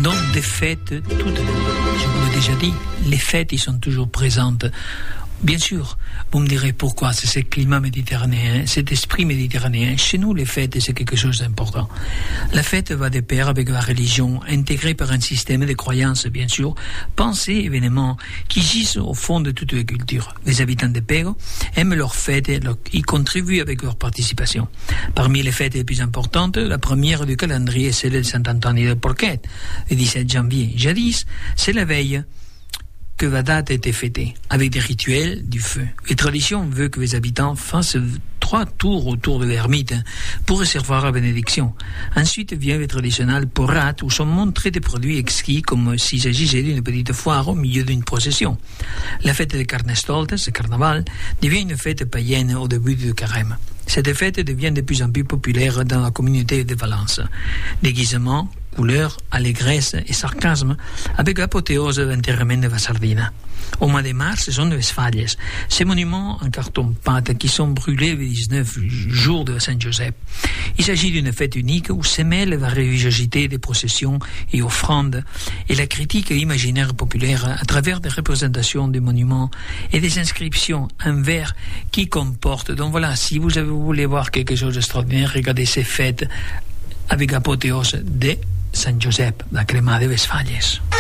Donc des fêtes toute l'année. Je vous l'ai déjà dit, les fêtes ils sont toujours présentes. Bien sûr, vous me direz pourquoi, c'est ce climat méditerranéen, cet esprit méditerranéen. Chez nous, les fêtes, c'est quelque chose d'important. La fête va de pair avec la religion, intégrée par un système de croyances, bien sûr, pensées, événements, qui gisent au fond de toutes les cultures. Les habitants de Pego aiment leurs fêtes et y contribuent avec leur participation. Parmi les fêtes les plus importantes, la première du calendrier, c'est celle de Saint-Antoine de Porquet, le 17 janvier. Jadis, c'est la veille que la date a été fêtée, avec des rituels du feu. Les traditions veulent que les habitants fassent 3 tours autour de l'ermite pour recevoir la bénédiction. Ensuite vient le traditionnel porrat, où sont montrés des produits exquis comme s'il s'agissait d'une petite foire au milieu d'une procession. La fête de Carnestoltes, ce carnaval, devient une fête païenne au début du carême. Cette fête devient de plus en plus populaire dans la communauté de Valence. Déguisement, couleurs, allégresse et sarcasme, avec l'apothéose de l'enterrement de la Sardina. Au mois de mars, ce sont les Falles, ces monuments en carton-pâte qui sont brûlés le 19 jours de Saint-Joseph. Il s'agit d'une fête unique où se mêle la religiosité des processions et offrandes et la critique imaginaire populaire à travers des représentations des monuments et des inscriptions en vers qui comportent. Donc voilà, si vous voulez voir quelque chose d'extraordinaire, regardez ces fêtes avec l'apothéose de Saint-Joseph, la Crema de Westfalies.